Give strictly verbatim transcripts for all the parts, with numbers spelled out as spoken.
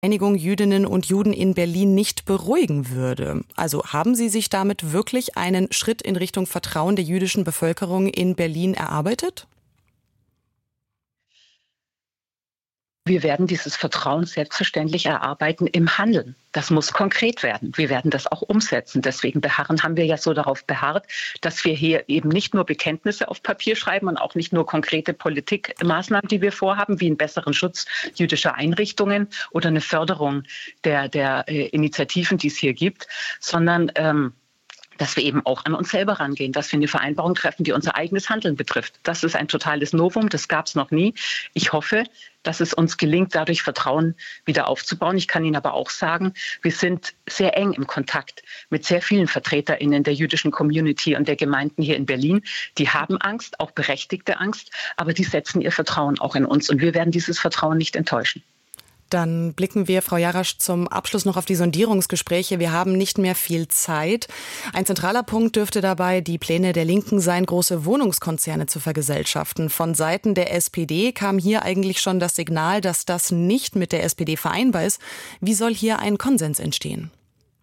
Vereinigung Jüdinnen und Juden in Berlin nicht beruhigen würde. Also haben Sie sich damit wirklich einen Schritt in Richtung Vertrauen der jüdischen Bevölkerung in Berlin erarbeitet? Wir werden dieses Vertrauen selbstverständlich erarbeiten im Handeln. Das muss konkret werden. Wir werden das auch umsetzen. Deswegen beharren, haben wir ja so darauf beharrt, dass wir hier eben nicht nur Bekenntnisse auf Papier schreiben und auch nicht nur konkrete Politikmaßnahmen, die wir vorhaben, wie einen besseren Schutz jüdischer Einrichtungen oder eine Förderung der, der äh, Initiativen, die es hier gibt, sondern ähm, dass wir eben auch an uns selber rangehen, dass wir eine Vereinbarung treffen, die unser eigenes Handeln betrifft. Das ist ein totales Novum, das gab es noch nie. Ich hoffe, dass es uns gelingt, dadurch Vertrauen wieder aufzubauen. Ich kann Ihnen aber auch sagen, wir sind sehr eng im Kontakt mit sehr vielen VertreterInnen der jüdischen Community und der Gemeinden hier in Berlin. Die haben Angst, auch berechtigte Angst, aber die setzen ihr Vertrauen auch in uns und wir werden dieses Vertrauen nicht enttäuschen. Dann blicken wir, Frau Jarasch, zum Abschluss noch auf die Sondierungsgespräche. Wir haben nicht mehr viel Zeit. Ein zentraler Punkt dürfte dabei die Pläne der Linken sein, große Wohnungskonzerne zu vergesellschaften. Von Seiten der S P D kam hier eigentlich schon das Signal, dass das nicht mit der S P D vereinbar ist. Wie soll hier ein Konsens entstehen?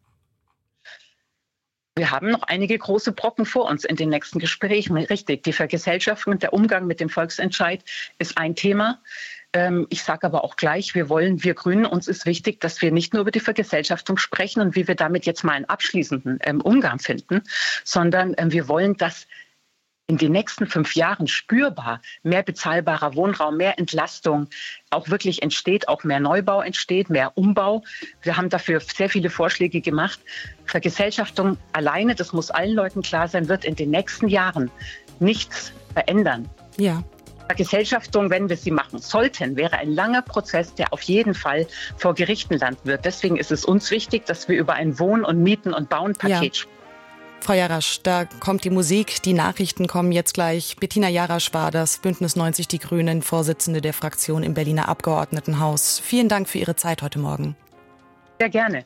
Wir haben noch einige große Brocken vor uns in den nächsten Gesprächen. Richtig, die Vergesellschaftung und der Umgang mit dem Volksentscheid ist ein Thema. Ich sage aber auch gleich, wir wollen, wir Grünen, uns ist wichtig, dass wir nicht nur über die Vergesellschaftung sprechen und wie wir damit jetzt mal einen abschließenden ähm, Umgang finden, sondern ähm, wir wollen, dass in den nächsten fünf Jahren spürbar mehr bezahlbarer Wohnraum, mehr Entlastung auch wirklich entsteht, auch mehr Neubau entsteht, mehr Umbau. Wir haben dafür sehr viele Vorschläge gemacht. Vergesellschaftung alleine, das muss allen Leuten klar sein, wird in den nächsten Jahren nichts verändern. Ja. Vergesellschaftung, wenn wir sie machen sollten, wäre ein langer Prozess, der auf jeden Fall vor Gerichten landen wird. Deswegen ist es uns wichtig, dass wir über ein Wohnen- und Mieten- und Bauen-Paket ja. sprechen. Frau Jarasch, da kommt die Musik, die Nachrichten kommen jetzt gleich. Bettina Jarasch war das, Bündnis neunzig Die Grünen, Vorsitzende der Fraktion im Berliner Abgeordnetenhaus. Vielen Dank für Ihre Zeit heute Morgen. Sehr gerne.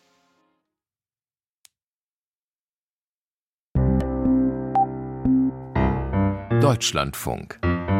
Deutschlandfunk.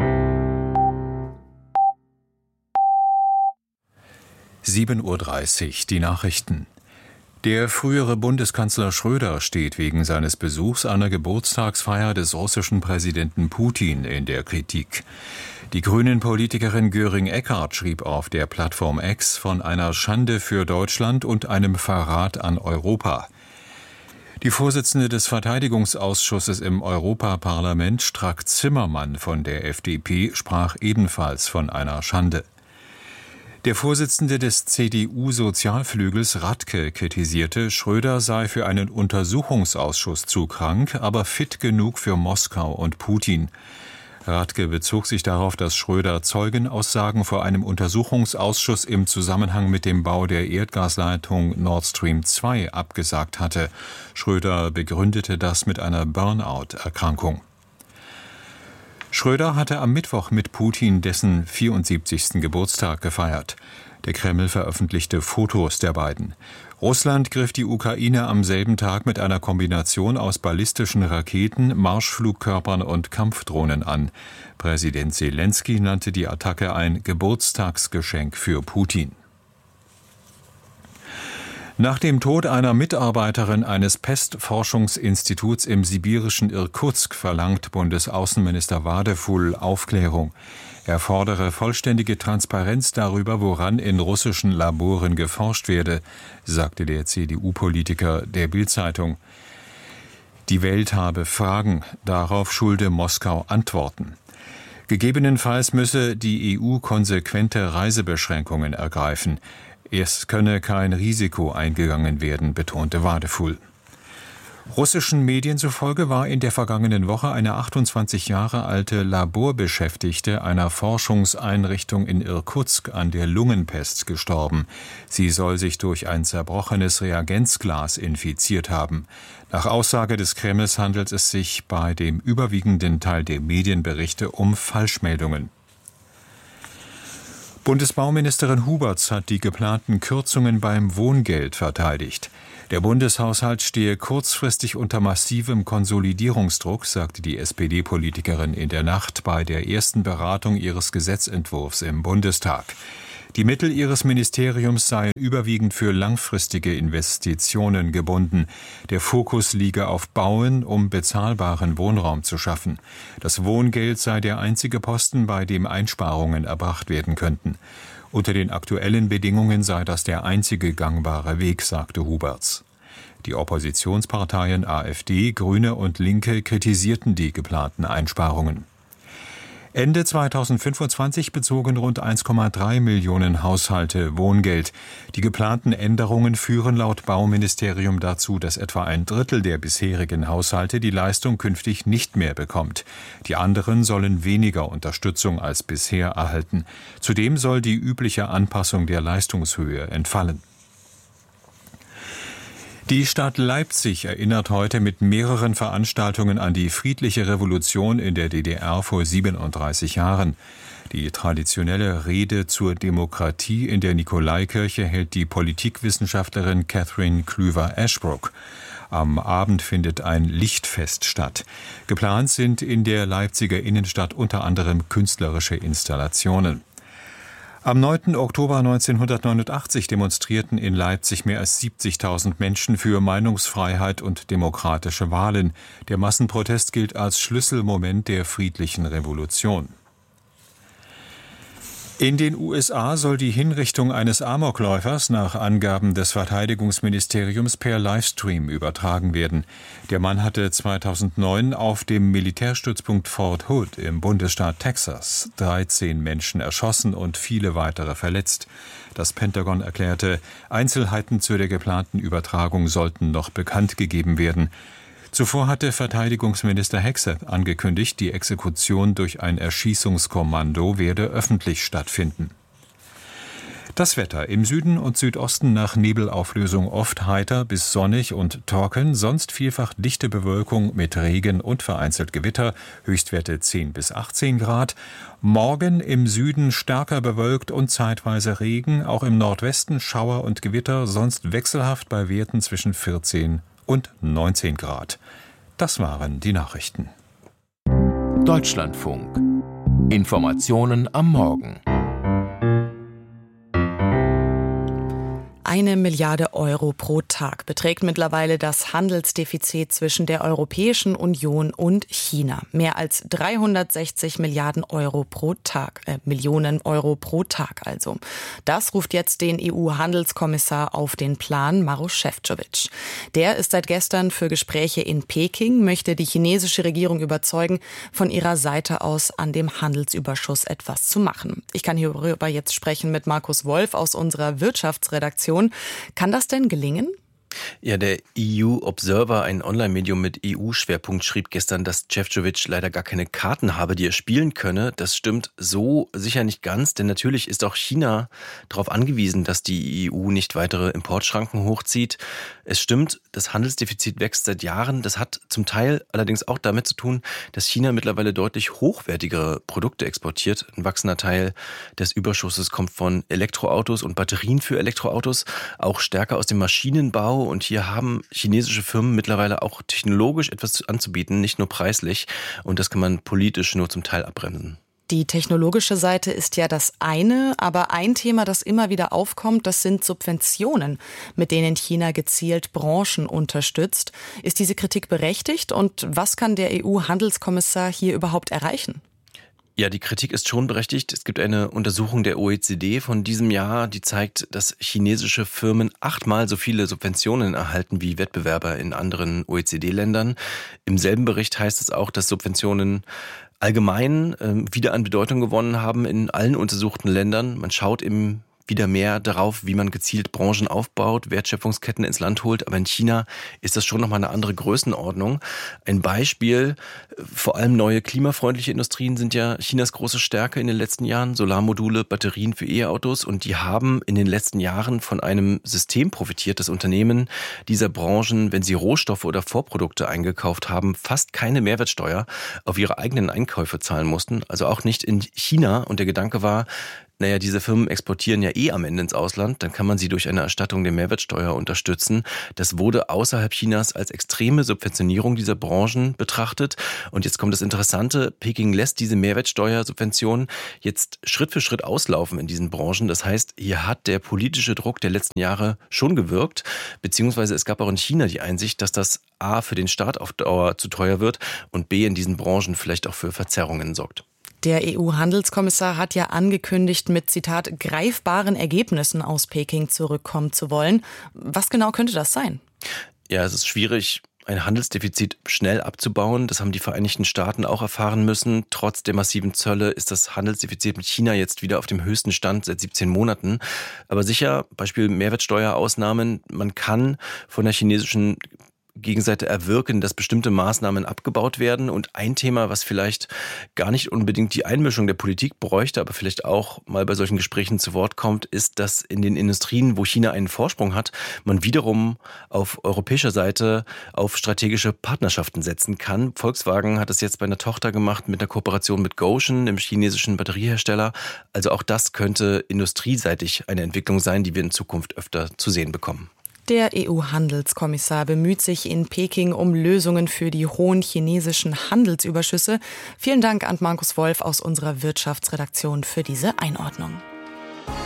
sieben Uhr dreißig, die Nachrichten. Der frühere Bundeskanzler Schröder steht wegen seines Besuchs einer Geburtstagsfeier des russischen Präsidenten Putin in der Kritik. Die Grünen-Politikerin Göring-Eckardt schrieb auf der Plattform X von einer Schande für Deutschland und einem Verrat an Europa. Die Vorsitzende des Verteidigungsausschusses im Europaparlament, Strack-Zimmermann von der F D P, sprach ebenfalls von einer Schande. Der Vorsitzende des C D U-Sozialflügels Radke kritisierte, Schröder sei für einen Untersuchungsausschuss zu krank, aber fit genug für Moskau und Putin. Radke bezog sich darauf, dass Schröder Zeugenaussagen vor einem Untersuchungsausschuss im Zusammenhang mit dem Bau der Erdgasleitung Nord Stream zwei abgesagt hatte. Schröder begründete das mit einer Burnout-Erkrankung. Schröder hatte am Mittwoch mit Putin dessen vierundsiebzigsten Geburtstag gefeiert. Der Kreml veröffentlichte Fotos der beiden. Russland griff die Ukraine am selben Tag mit einer Kombination aus ballistischen Raketen, Marschflugkörpern und Kampfdrohnen an. Präsident Selenskyj nannte die Attacke ein Geburtstagsgeschenk für Putin. Nach dem Tod einer Mitarbeiterin eines Pestforschungsinstituts im sibirischen Irkutsk verlangt Bundesaußenminister Wadefull Aufklärung. Er fordere vollständige Transparenz darüber, woran in russischen Laboren geforscht werde, sagte der C D U-Politiker der Bild-Zeitung. Die Welt habe Fragen, darauf schulde Moskau Antworten. Gegebenenfalls müsse die E U konsequente Reisebeschränkungen ergreifen. Es könne kein Risiko eingegangen werden, betonte Wadefull. Russischen Medien zufolge war in der vergangenen Woche eine achtundzwanzig Jahre alte Laborbeschäftigte einer Forschungseinrichtung in Irkutsk an der Lungenpest gestorben. Sie soll sich durch ein zerbrochenes Reagenzglas infiziert haben. Nach Aussage des Kremls handelt es sich bei dem überwiegenden Teil der Medienberichte um Falschmeldungen. Bundesbauministerin Huberts hat die geplanten Kürzungen beim Wohngeld verteidigt. Der Bundeshaushalt stehe kurzfristig unter massivem Konsolidierungsdruck, sagte die S P D-Politikerin in der Nacht bei der ersten Beratung ihres Gesetzentwurfs im Bundestag. Die Mittel ihres Ministeriums seien überwiegend für langfristige Investitionen gebunden. Der Fokus liege auf Bauen, um bezahlbaren Wohnraum zu schaffen. Das Wohngeld sei der einzige Posten, bei dem Einsparungen erbracht werden könnten. Unter den aktuellen Bedingungen sei das der einzige gangbare Weg, sagte Huberts. Die Oppositionsparteien AfD, Grüne und Linke kritisierten die geplanten Einsparungen. Ende zweitausendfünfundzwanzig bezogen rund eins Komma drei Millionen Haushalte Wohngeld. Die geplanten Änderungen führen laut Bauministerium dazu, dass etwa ein Drittel der bisherigen Haushalte die Leistung künftig nicht mehr bekommt. Die anderen sollen weniger Unterstützung als bisher erhalten. Zudem soll die übliche Anpassung der Leistungshöhe entfallen. Die Stadt Leipzig erinnert heute mit mehreren Veranstaltungen an die friedliche Revolution in der D D R vor siebenunddreißig Jahren. Die traditionelle Rede zur Demokratie in der Nikolaikirche hält die Politikwissenschaftlerin Catherine Klüver-Ashbrook. Am Abend findet ein Lichtfest statt. Geplant sind in der Leipziger Innenstadt unter anderem künstlerische Installationen. Am neunten Oktober neunzehnhundertneunundachtzig demonstrierten in Leipzig mehr als siebzigtausend Menschen für Meinungsfreiheit und demokratische Wahlen. Der Massenprotest gilt als Schlüsselmoment der friedlichen Revolution. In den U S A soll die Hinrichtung eines Amokläufers nach Angaben des Verteidigungsministeriums per Livestream übertragen werden. Der Mann hatte zweitausendneun auf dem Militärstützpunkt Fort Hood im Bundesstaat Texas dreizehn Menschen erschossen und viele weitere verletzt. Das Pentagon erklärte, Einzelheiten zu der geplanten Übertragung sollten noch bekannt gegeben werden. Zuvor hatte Verteidigungsminister Hegseth angekündigt, die Exekution durch ein Erschießungskommando werde öffentlich stattfinden. Das Wetter: im Süden und Südosten nach Nebelauflösung oft heiter bis sonnig und trocken, sonst vielfach dichte Bewölkung mit Regen und vereinzelt Gewitter, Höchstwerte zehn bis achtzehn Grad. Morgen im Süden stärker bewölkt und zeitweise Regen, auch im Nordwesten Schauer und Gewitter, sonst wechselhaft bei Werten zwischen vierzehn und neunzehn Grad. Das waren die Nachrichten. Deutschlandfunk. Informationen am Morgen. Eine Milliarde Euro pro Tag beträgt mittlerweile das Handelsdefizit zwischen der Europäischen Union und China. Mehr als dreihundertsechzig Milliarden Euro pro Tag, äh, Millionen Euro pro Tag also. Das ruft jetzt den E U-Handelskommissar auf den Plan, Maroš Šefčovič. Der ist seit gestern für Gespräche in Peking, möchte die chinesische Regierung überzeugen, von ihrer Seite aus an dem Handelsüberschuss etwas zu machen. Ich kann hierüber jetzt sprechen mit Markus Wolf aus unserer Wirtschaftsredaktion. Kann das denn gelingen? Ja, der E U-Observer, ein Online-Medium mit E U-Schwerpunkt, schrieb gestern, dass Šefčovič leider gar keine Karten habe, die er spielen könne. Das stimmt so sicher nicht ganz, denn natürlich ist auch China darauf angewiesen, dass die E U nicht weitere Importschranken hochzieht. Es stimmt, das Handelsdefizit wächst seit Jahren. Das hat zum Teil allerdings auch damit zu tun, dass China mittlerweile deutlich hochwertigere Produkte exportiert. Ein wachsender Teil des Überschusses kommt von Elektroautos und Batterien für Elektroautos, auch stärker aus dem Maschinenbau. Und hier haben chinesische Firmen mittlerweile auch technologisch etwas anzubieten, nicht nur preislich. Und das kann man politisch nur zum Teil abbremsen. Die technologische Seite ist ja das eine, aber ein Thema, das immer wieder aufkommt, das sind Subventionen, mit denen China gezielt Branchen unterstützt. Ist diese Kritik berechtigt und was kann der E U-Handelskommissar hier überhaupt erreichen? Ja, die Kritik ist schon berechtigt. Es gibt eine Untersuchung der O E C D von diesem Jahr, die zeigt, dass chinesische Firmen achtmal so viele Subventionen erhalten wie Wettbewerber in anderen O E C D-Ländern. Im selben Bericht heißt es auch, dass Subventionen allgemein äh, wieder an Bedeutung gewonnen haben in allen untersuchten Ländern. Man schaut im wieder mehr darauf, wie man gezielt Branchen aufbaut, Wertschöpfungsketten ins Land holt. Aber in China ist das schon nochmal eine andere Größenordnung. Ein Beispiel, vor allem neue klimafreundliche Industrien sind ja Chinas große Stärke in den letzten Jahren. Solarmodule, Batterien für E-Autos. Und die haben in den letzten Jahren von einem System profitiert, das Unternehmen dieser Branchen, wenn sie Rohstoffe oder Vorprodukte eingekauft haben, fast keine Mehrwertsteuer auf ihre eigenen Einkäufe zahlen mussten. Also auch nicht in China. Und der Gedanke war, naja, diese Firmen exportieren ja eh am Ende ins Ausland, dann kann man sie durch eine Erstattung der Mehrwertsteuer unterstützen. Das wurde außerhalb Chinas als extreme Subventionierung dieser Branchen betrachtet. Und jetzt kommt das Interessante, Peking lässt diese Mehrwertsteuersubventionen jetzt Schritt für Schritt auslaufen in diesen Branchen. Das heißt, hier hat der politische Druck der letzten Jahre schon gewirkt, beziehungsweise es gab auch in China die Einsicht, dass das A für den Staat auf Dauer zu teuer wird und B in diesen Branchen vielleicht auch für Verzerrungen sorgt. Der E U-Handelskommissar hat ja angekündigt, mit, Zitat, greifbaren Ergebnissen aus Peking zurückkommen zu wollen. Was genau könnte das sein? Ja, es ist schwierig, ein Handelsdefizit schnell abzubauen. Das haben die Vereinigten Staaten auch erfahren müssen. Trotz der massiven Zölle ist das Handelsdefizit mit China jetzt wieder auf dem höchsten Stand seit siebzehn Monaten. Aber sicher, Beispiel Mehrwertsteuerausnahmen, man kann von der chinesischen Gegenseite erwirken, dass bestimmte Maßnahmen abgebaut werden. Und ein Thema, was vielleicht gar nicht unbedingt die Einmischung der Politik bräuchte, aber vielleicht auch mal bei solchen Gesprächen zu Wort kommt, ist, dass in den Industrien, wo China einen Vorsprung hat, man wiederum auf europäischer Seite auf strategische Partnerschaften setzen kann. Volkswagen hat es jetzt bei einer Tochter gemacht mit einer Kooperation mit Gotion, dem chinesischen Batteriehersteller. Also auch das könnte industrieseitig eine Entwicklung sein, die wir in Zukunft öfter zu sehen bekommen. Der E U-Handelskommissar bemüht sich in Peking um Lösungen für die hohen chinesischen Handelsüberschüsse. Vielen Dank an Markus Wolf aus unserer Wirtschaftsredaktion für diese Einordnung.